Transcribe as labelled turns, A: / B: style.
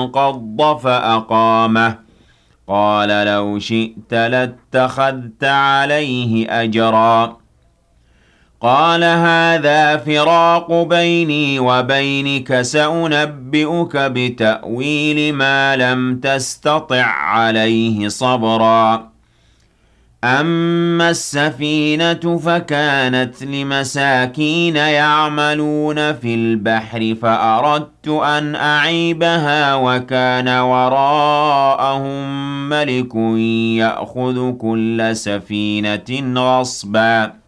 A: انقض فأقامه قال لو شئت لاتخذت عليه أجرا قال هذا فراق بيني وبينك سأنبئك بتأويل ما لم تستطع عليه صبرا أما السفينة فكانت لمساكين يعملون في البحر فأردت أن أعيبها وكان وراءهم ملك يأخذ كل سفينة غصبا